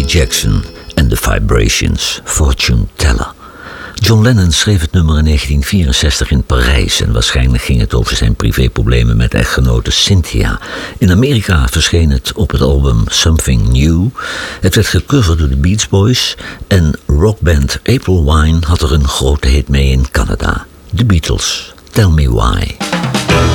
Jackson en The Vibrations, Fortune Teller. John Lennon schreef het nummer in 1964 in Parijs en waarschijnlijk ging het over zijn privéproblemen met echtgenote Cynthia. In Amerika verscheen het op het album Something New. Het werd gecoverd door de Beach Boys en rockband April Wine had er een grote hit mee in Canada. The Beatles, Tell Me Why.